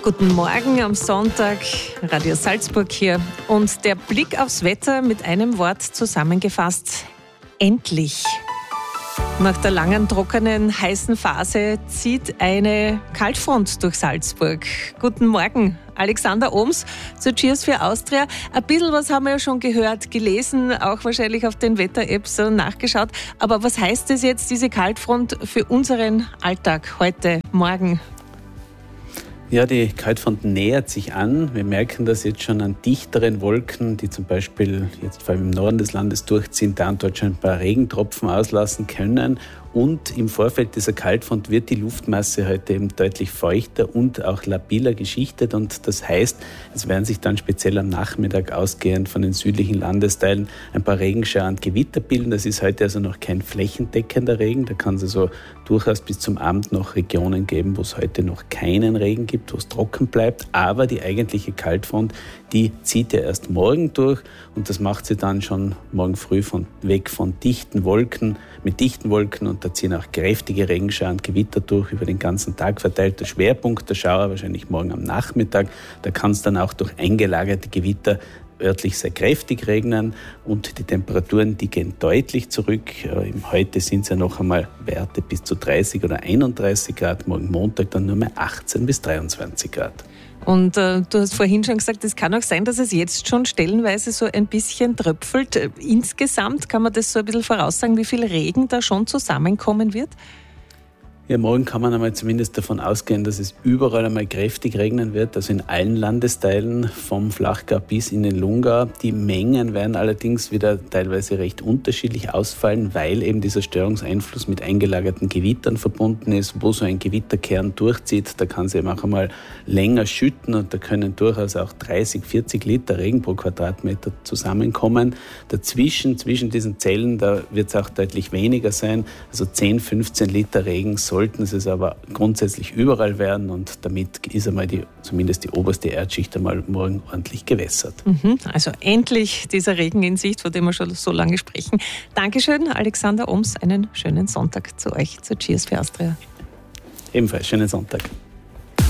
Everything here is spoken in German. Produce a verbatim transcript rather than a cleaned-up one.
Guten Morgen am Sonntag, Radio Salzburg hier. Und der Blick aufs Wetter mit einem Wort zusammengefasst: endlich. Nach der langen, trockenen, heißen Phase zieht eine Kaltfront durch Salzburg. Guten Morgen, Alexander Ohms zu Cheers für Austria. Ein bisschen was haben wir ja schon gehört, gelesen, auch wahrscheinlich auf den Wetter-Apps nachgeschaut. Aber was heißt das jetzt, diese Kaltfront, für unseren Alltag heute, morgen? Ja, die Kaltfront nähert sich an. Wir merken das jetzt schon an dichteren Wolken, die zum Beispiel jetzt vor allem im Norden des Landes durchziehen, da und dort schon ein paar Regentropfen auslassen können. Und im Vorfeld dieser Kaltfront wird die Luftmasse heute eben deutlich feuchter und auch labiler geschichtet. Und das heißt, es werden sich dann speziell am Nachmittag ausgehend von den südlichen Landesteilen ein paar Regenschauer und Gewitter bilden. Das ist heute also noch kein flächendeckender Regen. Da kann es also durchaus bis zum Abend noch Regionen geben, wo es heute noch keinen Regen gibt, wo es trocken bleibt. Aber die eigentliche Kaltfront, die zieht ja erst morgen durch. Und das macht sie dann schon morgen früh von, weg von dichten Wolken, mit dichten Wolken, und da ziehen auch kräftige Regenschauer und Gewitter durch, über den ganzen Tag verteilt. Der Schwerpunkt der Schauer wahrscheinlich morgen am Nachmittag. Da kann es dann auch durch eingelagerte Gewitter örtlich sehr kräftig regnen, und die Temperaturen, die gehen deutlich zurück. Heute sind es ja noch einmal Werte bis zu dreißig oder einunddreißig Grad, morgen Montag dann nur mehr achtzehn bis dreiundzwanzig Grad. Und äh, du hast vorhin schon gesagt, es kann auch sein, dass es jetzt schon stellenweise so ein bisschen tröpfelt. Insgesamt kann man das so ein bisschen voraussagen, wie viel Regen da schon zusammenkommen wird? Ja, morgen kann man einmal zumindest davon ausgehen, dass es überall einmal kräftig regnen wird, also in allen Landesteilen, vom Flachgau bis in den Lungau. Die Mengen werden allerdings wieder teilweise recht unterschiedlich ausfallen, weil eben dieser Störungseinfluss mit eingelagerten Gewittern verbunden ist. Wo so ein Gewitterkern durchzieht, da kann es eben auch einmal länger schütten, und da können durchaus auch dreißig, vierzig Liter Regen pro Quadratmeter zusammenkommen. Dazwischen, zwischen diesen Zellen, da wird es auch deutlich weniger sein, also zehn, fünfzehn Liter Regen soll sollten es aber grundsätzlich überall werden, und damit ist einmal die, zumindest die oberste Erdschicht einmal morgen ordentlich gewässert. Mhm, also endlich dieser Regen in Sicht, von dem wir schon so lange sprechen. Dankeschön, Alexander Ohms. Einen schönen Sonntag zu euch, zu Cheers für Austria. Ebenfalls schönen Sonntag.